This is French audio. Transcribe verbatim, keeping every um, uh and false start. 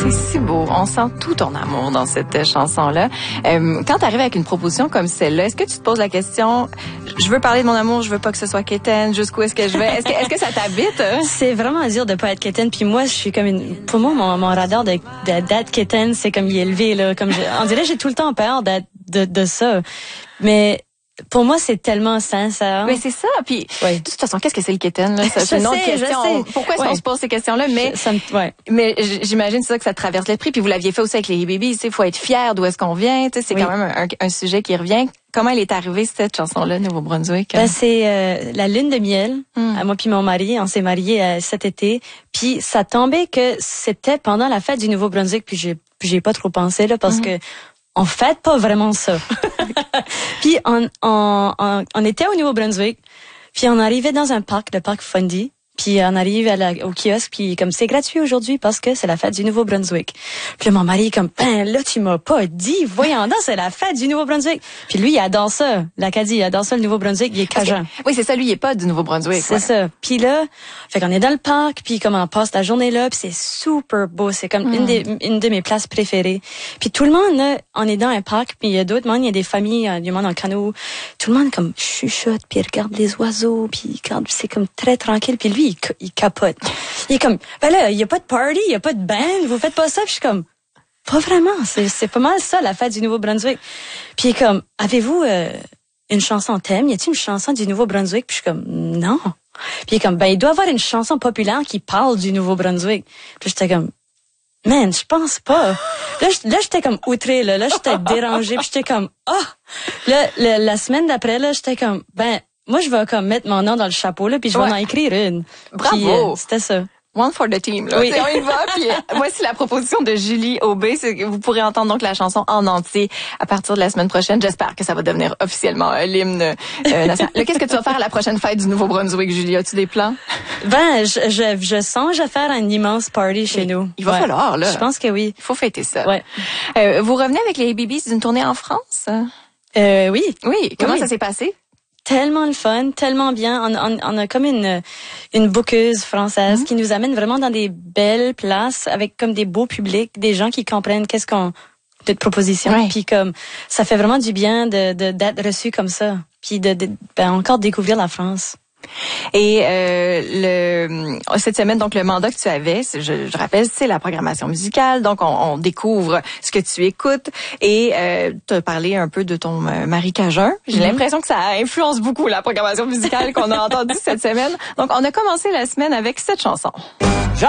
C'est si beau. On sent tout ton amour dans cette chanson-là. Euh, quand tu arrives avec une proposition comme celle-là, est-ce que tu te poses la question, je veux parler de mon amour, je veux pas que ce soit quétaine, jusqu'où est-ce que je vais? Est-ce que, est-ce que ça t'habite? C'est vraiment dur de pas être quétaine. Puis moi, je suis comme une... Pour moi, mon, mon radar de, de, d'être quétaine, c'est comme il est élevé, là. Comme je... On dirait que j'ai tout le temps peur d'être, de, de ça. Mais... Pour moi, c'est tellement sincère. Mais c'est ça. Puis, oui. de toute façon, qu'est-ce que c'est le quétaine, là? Ça, c'est une autre question. Pourquoi est-ce ouais. qu'on se pose ces questions-là? Mais, je, ça me, ouais. mais j'imagine c'est ça que ça te traverse l'esprit. Puis vous l'aviez fait aussi avec les Babies. Il faut être fier d'où est-ce qu'on vient. C'est oui. quand même un, un sujet qui revient. Comment elle est arrivée, cette chanson-là, Nouveau-Brunswick? Ben, c'est euh, la lune de miel. Mm. Moi puis mon mari, on s'est mariés euh, cet été. Puis ça tombait que c'était pendant la fête du Nouveau-Brunswick. Puis j'ai, puis j'ai pas trop pensé, là, parce mm. que on fête pas vraiment ça. Puis on, on, on, on était au Nouveau-Brunswick, puis on arrivait dans un parc, le parc Fundy, puis on arrive à la, au kiosque, puis comme c'est gratuit aujourd'hui parce que c'est la fête du Nouveau-Brunswick. Puis là, mon mari est comme, ben là, tu m'as pas dit, voyons donc, c'est la fête du Nouveau-Brunswick. Puis lui, il adore ça, l'Acadie, il adore ça, le Nouveau-Brunswick, il est cajun. Okay. Oui, c'est ça, lui, il est pas du Nouveau-Brunswick. C'est ouais. ça. Puis là, fait qu'on est dans le parc, puis comme on passe la journée là, puis c'est super beau, c'est comme mm. une des une de mes places préférées. Puis tout le monde là, on est dans un parc, puis il y a d'autres monde, il y a des familles, il y a du monde en canot. Tout le monde comme chuchote, puis regarde les oiseaux, puis regarde, c'est comme très tranquille, puis lui il, il capote. Il est comme, ben là, il y a pas de party, il y a pas de band, vous faites pas ça. Puis je suis comme, pas vraiment. C'est, c'est pas mal ça, la fête du Nouveau-Brunswick. Puis il est comme, avez-vous euh, une chanson thème? Y a-t-il une chanson du Nouveau-Brunswick? Puis je suis comme, non. Puis il est comme, ben il doit y avoir une chanson populaire qui parle du Nouveau-Brunswick. Puis j'étais comme, man, je pense pas. Là, là j'étais comme outrée, là. Là, j'étais dérangée. Puis j'étais comme, ah! Oh! Là, la, la semaine d'après, là, j'étais comme, ben, moi, je vais comme mettre mon nom dans le chapeau, là, puis je vais ouais. en écrire une. Bravo! Puis, euh, c'était ça. One for the team, là. Oui. On y va, puis voici la proposition de Julie Aubé. C'est que vous pourrez entendre donc la chanson en entier à partir de la semaine prochaine. J'espère que ça va devenir officiellement euh, l'hymne euh, national. Là, qu'est-ce que tu vas faire à la prochaine fête du Nouveau-Brunswick, Julie? As-tu des plans? Ben, je, je, je songe à faire un immense party chez oui. nous. Il va ouais. falloir, là. Je pense que oui. Il faut fêter ça. Ouais. Euh, vous revenez avec les Babies d'une tournée en France? Euh, oui. Oui. Comment oui. ça s'est passé? Tellement le fun, tellement bien. On, on, on a comme une une bookeuse française mm-hmm. qui nous amène vraiment dans des belles places avec comme des beaux publics, des gens qui comprennent qu'est-ce qu'on de proposition. Ouais. Puis comme ça fait vraiment du bien de, de d'être reçu comme ça. Puis de, de ben encore découvrir la France. Et euh, le cette semaine, donc le mandat que tu avais, je, je rappelle, c'est la programmation musicale. Donc on, on découvre ce que tu écoutes et euh, tu as parlé un peu de ton euh, mari cajun. J'ai mm-hmm. l'impression que ça influence beaucoup la programmation musicale qu'on a entendue cette semaine. Donc on a commencé la semaine avec cette chanson.